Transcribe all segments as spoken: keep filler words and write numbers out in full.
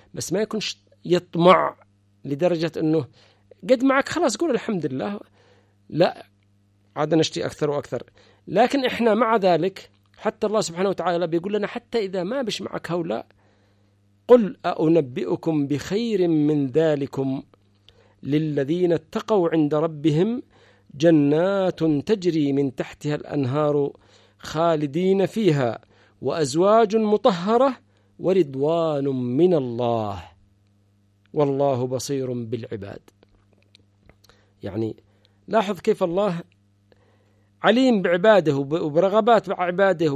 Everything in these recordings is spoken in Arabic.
بس ما يكونش يطمع لدرجة أنه قد معك خلاص قول الحمد لله، لا عاد نشتي أكثر وأكثر. لكن إحنا مع ذلك حتى الله سبحانه وتعالى بيقول لنا حتى إذا ما بش معك هؤلاء قل أنبئكم بخير من ذلكم للذين اتقوا عند ربهم جنات تجري من تحتها الأنهار خالدين فيها وأزواج مطهرة ورضوان من الله والله بصير بالعباد. يعني لاحظ كيف الله عليم بعباده وبرغبات عباده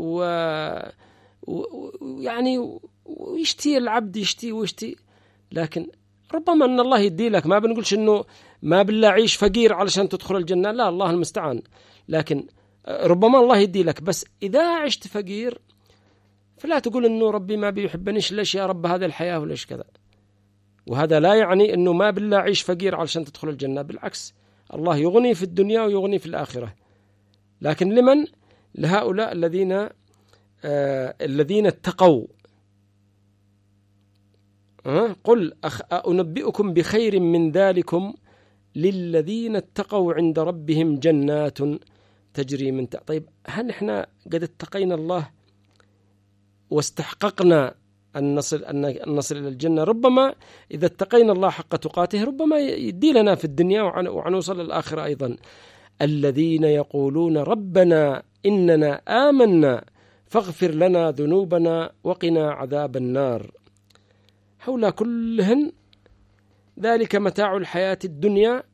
ويعني و... و... ويشتي العبد يشتي ويشتي. لكن ربما أن الله يدي لك، ما بنقولش أنه ما بالله عيش فقير علشان تدخل الجنة، لا الله المستعان، لكن ربما الله يدي لك، بس إذا عشت فقير فلا تقول أنه ربي ما بيحبنيش، ليش يا رب هذا الحياة وليش كذا. وهذا لا يعني أنه ما بالله عيش فقير علشان تدخل الجنة، بالعكس الله يغني في الدنيا ويغني في الآخرة. لكن لمن؟ لهؤلاء الذين آه الذين اتقوا. أه؟ قل أنبئكم بخير من ذلكم للذين اتقوا عند ربهم جنات تجري من تحت. طيب هل احنا قد اتقينا الله واستحققنا أن نصل أن نصل إلى الجنة؟ ربما إذا اتقينا الله حق تقاته ربما يدي لنا في الدنيا وعنوصل الآخرة أيضا. الذين يقولون ربنا إننا آمنا فاغفر لنا ذنوبنا وقنا عذاب النار. هؤلاء كلهن ذلك متاع الحياة الدنيا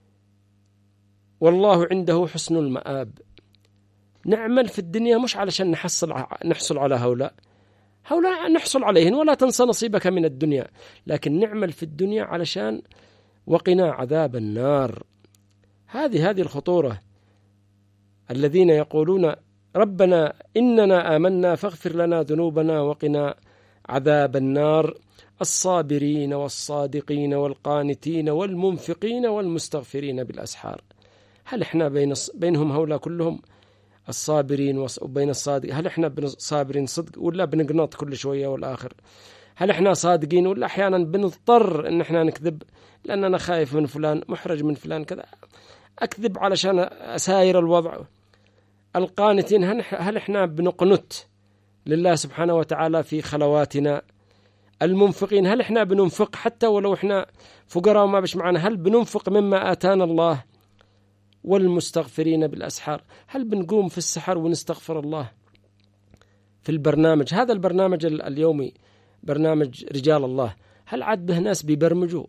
والله عنده حسن المآب. نعمل في الدنيا مش علشان نحصل نحصل على هؤلاء، هؤلاء نحصل عليهن ولا تنسى نصيبك من الدنيا، لكن نعمل في الدنيا علشان وقنا عذاب النار. هذه هذه الخطورة. الذين يقولون ربنا إننا آمنا فاغفر لنا ذنوبنا وقنا عذاب النار الصابرين والصادقين والقانتين والمنفقين والمستغفرين بالأسحار. هل إحنا بين بينهم هؤلاء كلهم الصابرين وبين الصادق؟ هل إحنا صابرين صدق ولا بنقنط كل شوية والآخر؟ هل إحنا صادقين ولا أحيانا بنضطر إن إحنا نكذب لأننا خايف من فلان، محرج من فلان كذا، أكذب علشان أساير الوضع؟ القانتين هل إحنا بنقنت لله سبحانه وتعالى في خلواتنا؟ المنفقين هل إحنا بننفق حتى ولو إحنا فقراء وما بش معنا، هل بننفق مما آتانا الله؟ والمستغفرين بالأسحار هل بنقوم في السحر ونستغفر الله؟ في البرنامج هذا البرنامج اليومي برنامج رجال الله هل عاد به ناس بيبرمجوا؟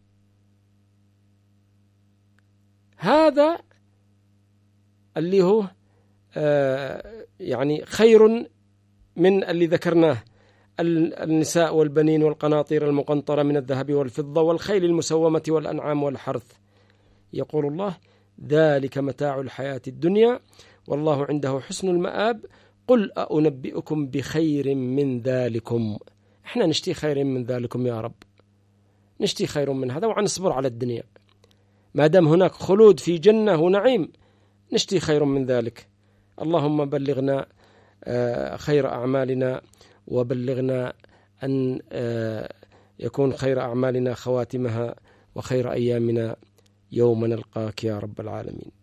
هذا اللي هو آه يعني خير من اللي ذكرناه، النساء والبنين والقناطير المقنطرة من الذهب والفضة والخيل المسومة والأنعام والحرث. يقول الله ذلك متاع الحياة الدنيا والله عنده حسن المآب قل أنبئكم بخير من ذلكم. احنا نشتي خير من ذلكم يا رب، نشتي خير من هذا وعنصبر على الدنيا، ما دام هناك خلود في جنة ونعيم نشتي خير من ذلك. اللهم بلغنا خير أعمالنا وبلغنا أن يكون خير أعمالنا خواتمها وخير أيامنا يوم نلقاك يا رب العالمين.